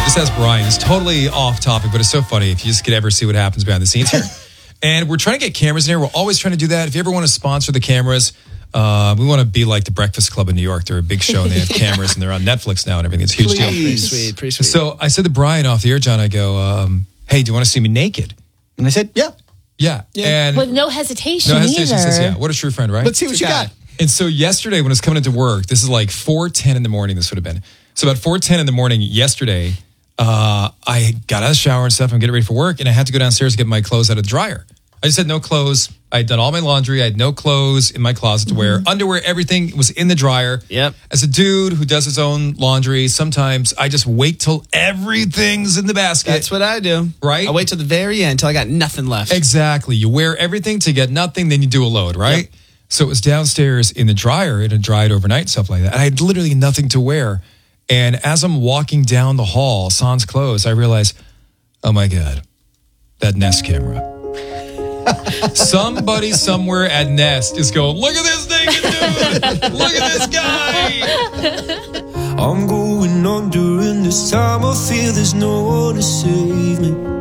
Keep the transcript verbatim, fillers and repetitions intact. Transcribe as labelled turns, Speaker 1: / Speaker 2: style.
Speaker 1: Just ask Brian. It's totally off topic, but it's so funny if you just could ever see what happens behind the scenes here. And we're trying to get cameras in here. We're always trying to do that. If you ever want to sponsor the cameras, uh, we want to be like the Breakfast Club in New York. They're a big show and they have cameals and they're on Netflix now and everything. It's a huge
Speaker 2: Please.
Speaker 1: deal.
Speaker 2: Pretty sweet, pretty sweet.
Speaker 1: So I said to Brian off the air, John, I go, um, hey, do you want to see me naked?
Speaker 2: And I said, yeah.
Speaker 1: Yeah.
Speaker 2: Yeah.
Speaker 1: And
Speaker 3: With no hesitation
Speaker 1: no hesitation.
Speaker 3: either.
Speaker 1: Says, yeah. What a true friend, right?
Speaker 2: Let's see what you got.
Speaker 1: And so yesterday when I was coming into work, this is like four ten in the morning, this would have been. So about four ten in the morning yesterday, uh, I got out of the shower and stuff. I'm getting ready for work and I had to go downstairs to get my clothes out of the dryer. I just had no clothes. I had done all my laundry. I had no clothes in my closet to wear. Underwear, everything was in the dryer.
Speaker 2: Yep.
Speaker 1: As a dude who does his own laundry, sometimes I just wait till everything's in the basket.
Speaker 2: That's what I do.
Speaker 1: Right?
Speaker 2: I wait till the very end, till I got nothing left.
Speaker 1: Exactly. You wear everything to get nothing, then you do a load, right?
Speaker 2: Yep.
Speaker 1: So it was downstairs in the dryer. It had dried overnight, stuff like that. And I had literally nothing to wear. And as I'm walking down the hall, sans clothes, I realized, oh my God, that Nest camera. Somebody somewhere at Nest is going, look at this naked dude. Look at this guy.
Speaker 4: I'm going under, and this time I feel there's no one to save me.